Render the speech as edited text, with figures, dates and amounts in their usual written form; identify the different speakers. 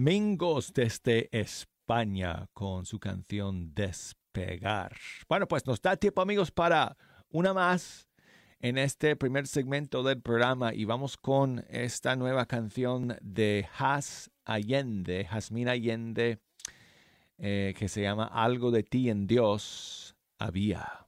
Speaker 1: Mingos desde España con su canción Despegar. Bueno, pues nos da tiempo, amigos, para una más en este primer segmento del programa y vamos con esta nueva canción de Jazmín Allende, que se llama Algo de ti en Dios había.